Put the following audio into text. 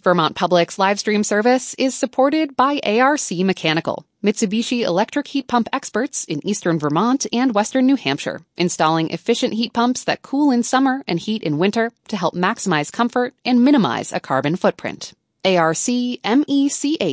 Vermont Public's live stream service is supported by ARC Mechanical, Mitsubishi electric heat pump experts in eastern Vermont and western New Hampshire, installing efficient heat pumps that cool in summer and heat in winter to help maximize comfort and minimize a carbon footprint. ARC MECH